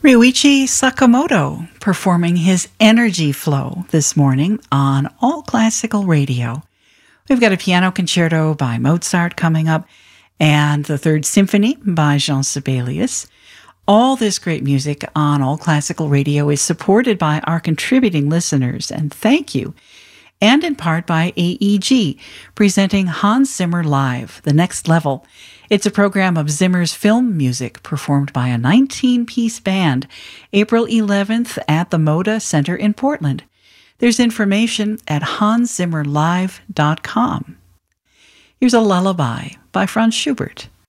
Ryuichi Sakamoto performing his Energy Flow this morning on All Classical Radio. We've got a piano concerto by Mozart coming up and the Third Symphony by Jean Sibelius. All this great music on All Classical Radio is supported by our contributing listeners, and thank you. And in part by AEG, presenting Hans Zimmer Live, The Next Level. It's a program of Zimmer's film music performed by a 19-piece band, April 11th at the Moda Center in Portland. There's information at hanszimmerlive.com. Here's a lullaby by Franz Schubert.